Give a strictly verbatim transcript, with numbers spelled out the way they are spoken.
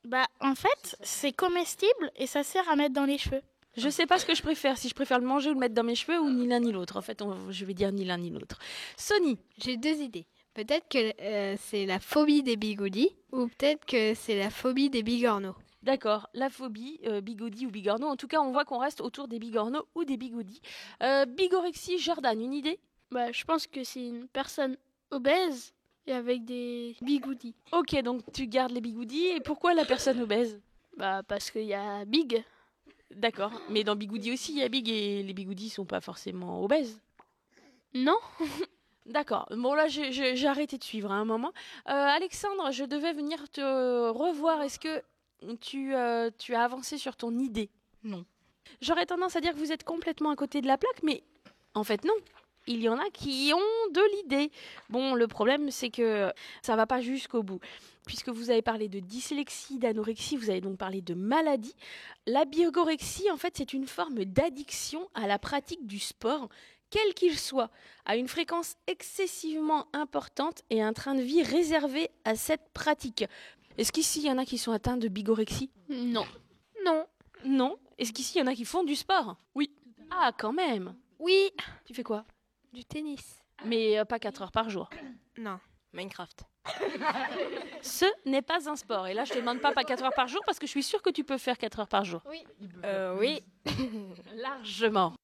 Bah, en fait, c'est comestible et ça sert à mettre dans les cheveux. Je sais pas ce que je préfère, si je préfère le manger ou le mettre dans mes cheveux ou ni l'un ni l'autre. En fait, on- je vais dire ni l'un ni l'autre. Sony, J'ai deux idées. Peut-être que euh, c'est la phobie des bigoudis ou peut-être que c'est la phobie des bigorneaux. d'accord, la phobie, euh, bigoudi ou bigorneau. En tout cas, on voit qu'on reste autour des bigorneaux ou des bigoudis. Euh, bigorexie, Jordan, une idée? Bah, je pense que c'est une personne obèse et avec des bigoudis. Ok, donc tu gardes les bigoudis. Et pourquoi la personne obèse? Bah, parce qu'il y a big. D'accord, mais dans bigoudi aussi, il y a big et les bigoudis sont pas forcément obèses. Non? D'accord. Bon, là, j'ai j'ai- j'ai arrêté de suivre à un moment. Euh, Alexandre, je devais venir te revoir. Est-ce que tu, euh, tu as avancé sur ton idée? Non. J'aurais tendance à dire que vous êtes complètement à côté de la plaque, mais en fait, non. Il y en a qui ont de l'idée. Bon, le problème, c'est que ça va pas jusqu'au bout. Puisque vous avez parlé de dyslexie, d'anorexie, vous avez donc parlé de maladie. La bigorexie, en fait, c'est une forme d'addiction à la pratique du sport, quel qu'il soit, à une fréquence excessivement importante et un train de vie réservé à cette pratique. Est-ce qu'ici, il y en a qui sont atteints de bigorexie? Non. Non. Non. Est-ce qu'ici, il y en a qui font du sport? Oui. Ah, quand même. Oui. Tu fais quoi? Du tennis. Mais euh, pas quatre heures par jour. Non. Minecraft. Ce n'est pas un sport. Et là, je te demande pas pas quatre heures par jour parce que je suis sûre que tu peux faire quatre heures par jour. Euh, oui. Largement.